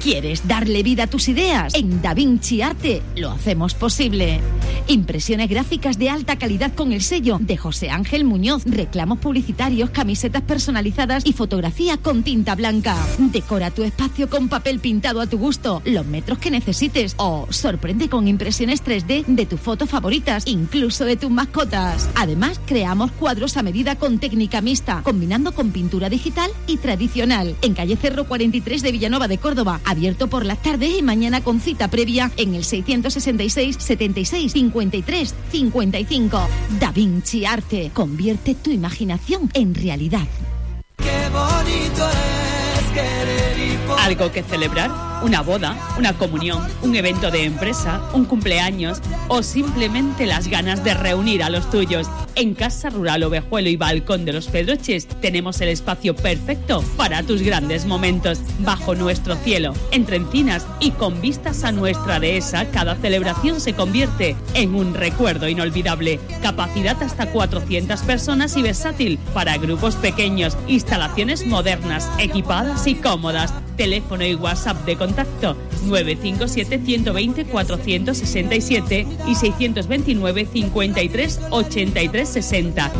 ¿Quieres darle vida a tus ideas? En Da Vinci Arte lo hacemos posible. Impresiones gráficas de alta calidad con el sello de José Ángel Muñoz, reclamos publicitarios, camisetas personalizadas y fotografía con tinta blanca. Decora tu espacio con papel pintado a tu gusto, los metros que necesites, o sorprende con impresiones 3D de tus fotos favoritas, incluso de tus mascotas. Además, creamos cuadros a medida con técnica mixta, combinando con pintura digital y tradicional. En calle Cerro 43 de Villanueva de Córdoba, abierto por las tardes y mañana con cita previa en el 666 76 53 55. Da Vinci Arte, convierte tu imaginación en realidad. Qué bonito es querer y poder. ¿Algo que celebrar? ¿Una boda? ¿Una comunión? ¿Un evento de empresa? ¿Un cumpleaños? ¿O simplemente las ganas de reunir a los tuyos? En Casa Rural Ovejuelo y Balcón de los Pedroches tenemos el espacio perfecto para tus grandes momentos. Bajo nuestro cielo, entre encinas y con vistas a nuestra dehesa, cada celebración se convierte en un recuerdo inolvidable. Capacidad hasta 400 personas y versátil para grupos pequeños. Instalaciones modernas, equipadas y cómodas. Teléfono y WhatsApp de contacto 957 120 467 y 629 53 83 60.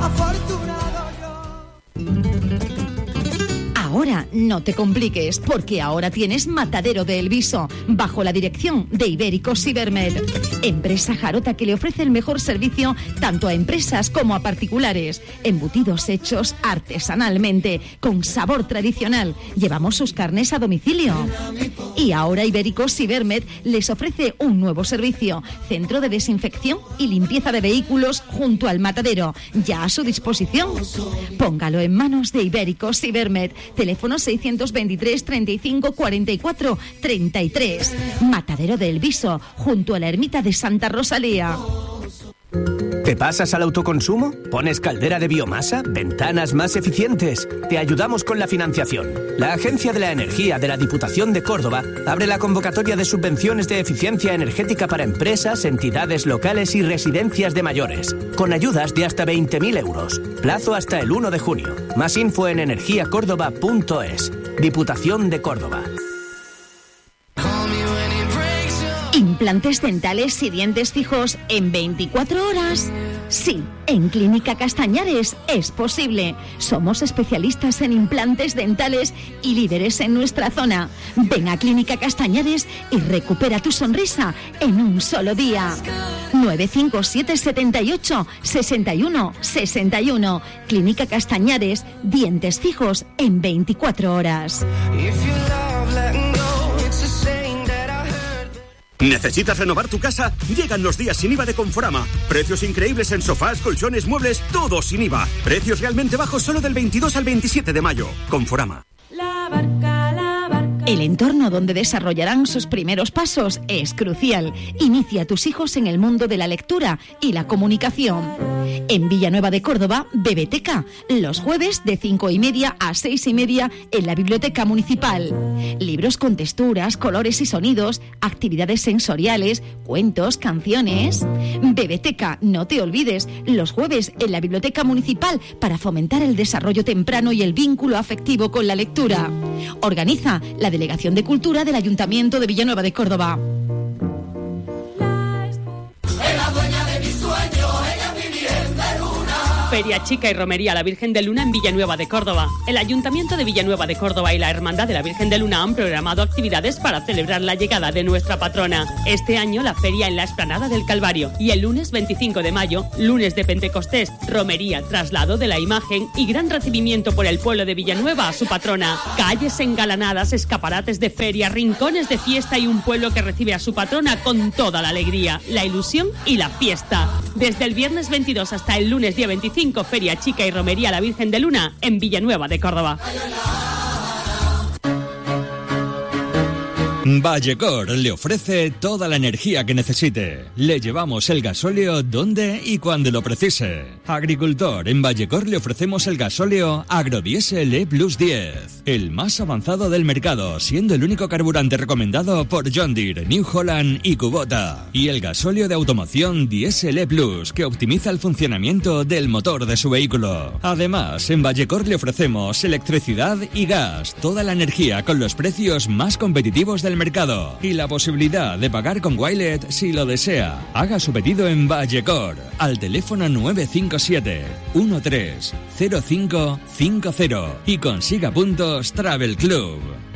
Ahora no te compliques, porque ahora tienes Matadero de El Viso, bajo la dirección de Ibérico Cibermed, empresa jarota que le ofrece el mejor servicio tanto a empresas como a particulares. Embutidos hechos artesanalmente, con sabor tradicional. Llevamos sus carnes a domicilio. Y ahora Ibérico Cibermed les ofrece un nuevo servicio, centro de desinfección y limpieza de vehículos junto al matadero, ya a su disposición. Póngalo en manos de Ibérico Cibermed. Teléfono 623 35 44 33. Matadero de El Viso, junto a la ermita de Santa Rosalía. ¿Te pasas al autoconsumo? ¿Pones caldera de biomasa? ¿Ventanas más eficientes? Te ayudamos con la financiación. La Agencia de la Energía de la Diputación de Córdoba abre la convocatoria de subvenciones de eficiencia energética para empresas, entidades locales y residencias de mayores, con ayudas de hasta 20.000 euros. Plazo hasta el 1 de junio. Más info en energiacórdoba.es. Diputación de Córdoba. Implantes dentales y dientes fijos en 24 horas. Sí, en Clínica Castañares es posible. Somos especialistas en implantes dentales y líderes en nuestra zona. Ven a Clínica Castañares y recupera tu sonrisa en un solo día. 957 78 61 61. Clínica Castañares, dientes fijos en 24 horas. ¿Necesitas renovar tu casa? Llegan los días sin IVA de Conforama. Precios increíbles en sofás, colchones, muebles, todo sin IVA. Precios realmente bajos solo del 22 al 27 de mayo. Conforama. El entorno donde desarrollarán sus primeros pasos es crucial. Inicia a tus hijos en el mundo de la lectura y la comunicación. En Villanueva de Córdoba, Bebeteca, los jueves de 5:30 a 6:30 en la Biblioteca Municipal. Libros con texturas, colores y sonidos, actividades sensoriales, cuentos, canciones. Bebeteca, no te olvides, los jueves en la Biblioteca Municipal para fomentar el desarrollo temprano y el vínculo afectivo con la lectura. Organiza la Delegación de Cultura del Ayuntamiento de Villanueva de Córdoba. Feria Chica y Romería La Virgen de Luna en Villanueva de Córdoba. El Ayuntamiento de Villanueva de Córdoba y la Hermandad de la Virgen de Luna han programado actividades para celebrar la llegada de nuestra patrona. Este año la feria en la Explanada del Calvario y el lunes 25 de mayo, lunes de Pentecostés, romería, traslado de la imagen y gran recibimiento por el pueblo de Villanueva a su patrona. Calles engalanadas, escaparates de feria, rincones de fiesta y un pueblo que recibe a su patrona con toda la alegría, la ilusión y la fiesta. Desde el viernes 22 hasta el lunes día 25, Feria Chica y Romería La Virgen de Luna en Villanueva de Córdoba. Vallecor le ofrece toda la energía que necesite. Le llevamos el gasóleo donde y cuando lo precise. Agricultor, en Vallecor le ofrecemos el gasóleo Agrodiesel E+10, el más avanzado del mercado, siendo el único carburante recomendado por John Deere, New Holland y Kubota. Y el gasóleo de automoción Diesel E+, que optimiza el funcionamiento del motor de su vehículo. Además, en Vallecor le ofrecemos electricidad y gas, toda la energía con los precios más competitivos del del mercado y la posibilidad de pagar con Wilet si lo desea. Haga su pedido en Vallecor al teléfono 957 130550 y consiga puntos Travel Club.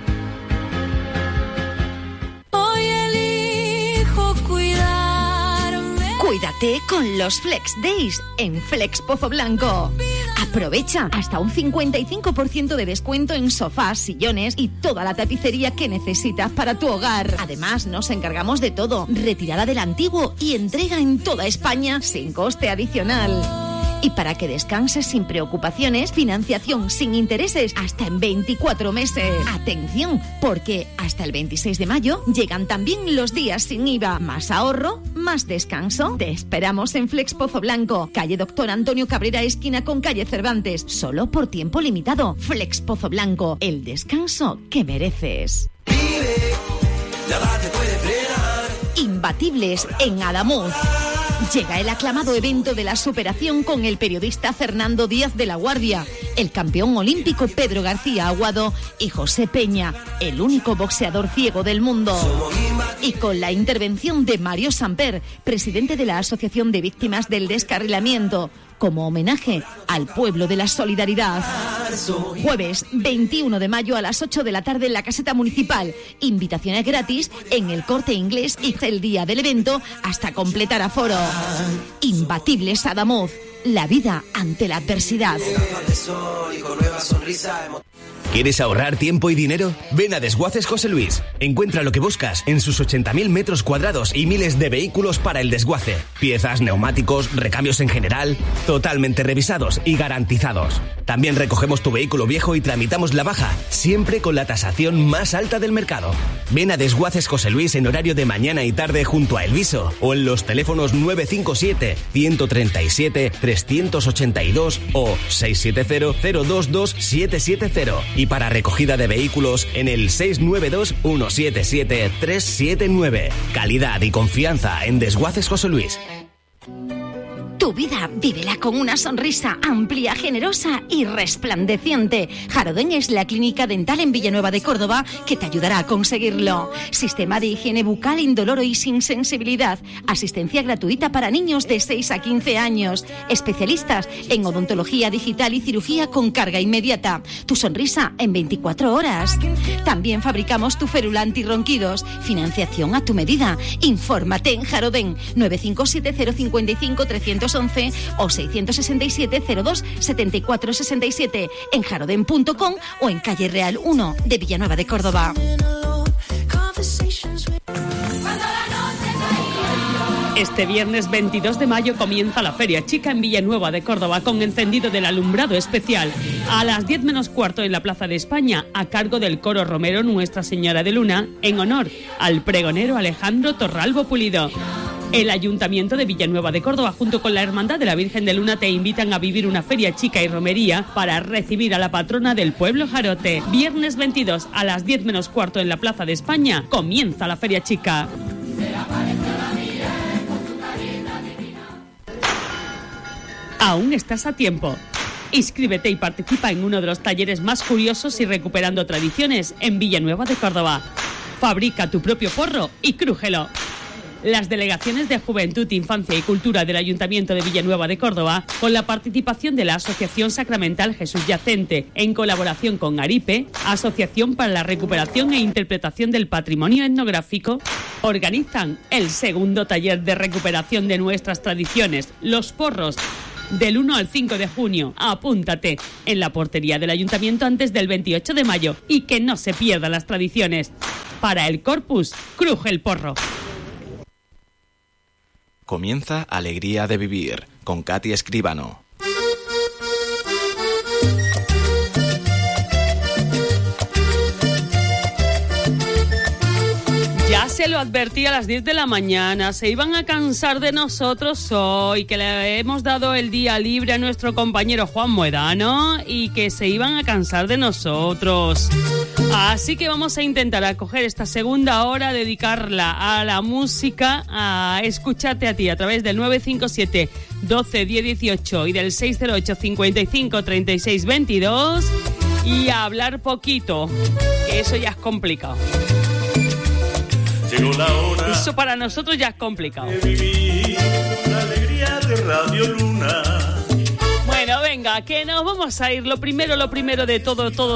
Cuídate con los Flex Days en Flex Pozo Blanco. Aprovecha hasta un 55% de descuento en sofás, sillones y toda la tapicería que necesitas para tu hogar. Además, nos encargamos de todo, retirada del antiguo y entrega en toda España sin coste adicional. Y para que descanses sin preocupaciones, financiación sin intereses hasta en 24 meses. Atención, porque hasta el 26 de mayo llegan también los días sin IVA. Más ahorro, más descanso. Te esperamos en Flex Pozo Blanco, calle Doctor Antonio Cabrera, esquina con calle Cervantes. Solo por tiempo limitado. Flex Pozo Blanco, el descanso que mereces. Vive, nada te puede frenar. Imbatibles en Adamuz. Llega el aclamado evento de la superación con el periodista Fernando Díaz de la Guardia, el campeón olímpico Pedro García Aguado y José Peña, el único boxeador ciego del mundo. Y con la intervención de Mario Samper, presidente de la Asociación de Víctimas del Descarrilamiento, como homenaje al pueblo de la solidaridad. Jueves 21 de mayo a las 8 de la tarde en la caseta municipal. Invitaciones gratis en el Corte Inglés y el día del evento hasta completar aforo. Imbatibles Adamuz, la vida ante la adversidad. ¿Quieres ahorrar tiempo y dinero? Ven a Desguaces José Luis. Encuentra lo que buscas en sus 80.000 metros cuadrados y miles de vehículos para el desguace. Piezas, neumáticos, recambios en general, totalmente revisados y garantizados. También recogemos tu vehículo viejo y tramitamos la baja, siempre con la tasación más alta del mercado. Ven a Desguaces José Luis en horario de mañana y tarde junto a Elviso o en los teléfonos 957 137 382 o 670 022 770 y para recogida de vehículos en el 692 177 379. Calidad y confianza en Desguaces José Luis. Tu vida, vívela con una sonrisa amplia, generosa y resplandeciente. Jarodén es la clínica dental en Villanueva de Córdoba que te ayudará a conseguirlo. Sistema de higiene bucal indoloro y sin sensibilidad. Asistencia gratuita para niños de 6 a 15 años. Especialistas en odontología digital y cirugía con carga inmediata. Tu sonrisa en 24 horas. También fabricamos tu férula antirronquidos. Financiación a tu medida. Infórmate en Jarodén 957 055 311 o 667 02 74 67 en jarodén.com o en calle Real 1 de Villanueva de Córdoba. Este viernes 22 de mayo comienza la Feria Chica en Villanueva de Córdoba con encendido del alumbrado especial a las 10 menos cuarto en la Plaza de España a cargo del coro romero Nuestra Señora de Luna en honor al pregonero Alejandro Torralbo Pulido. El Ayuntamiento de Villanueva de Córdoba junto con la Hermandad de la Virgen de Luna te invitan a vivir una feria chica y romería para recibir a la patrona del pueblo jarote. Viernes 22 a las 10 menos cuarto en la Plaza de España comienza la Feria Chica. Aún estás a tiempo. Inscríbete y participa en uno de los talleres más curiosos y recuperando tradiciones en Villanueva de Córdoba. Fabrica tu propio porro y crújelo. Las delegaciones de Juventud, Infancia y Cultura del Ayuntamiento de Villanueva de Córdoba, con la participación de la Asociación Sacramental Jesús Yacente, en colaboración con ARIPE, Asociación para la Recuperación e Interpretación del Patrimonio Etnográfico, organizan el segundo taller de recuperación de nuestras tradiciones, los porros, del 1 al 5 de junio. Apúntate en la portería del Ayuntamiento antes del 28 de mayo y que no se pierdan las tradiciones. Para el Corpus, cruje el porro. Comienza Alegría de Vivir, con Katy Escribano. Ya se lo advertí a las 10 de la mañana, se iban a cansar de nosotros hoy, que le hemos dado el día libre a nuestro compañero Juan Moedano y que se iban a cansar de nosotros. Así que vamos a intentar acoger esta segunda hora, dedicarla a la música, a escucharte a ti a través del 957 12 10 18 y del 608 55 36 22 y a hablar poquito, que eso ya es complicado. llegó la hora. Eso para nosotros ya es complicado. De vivir la alegría de Radio Luna. Bueno, venga, que nos vamos a ir. Lo primero de todo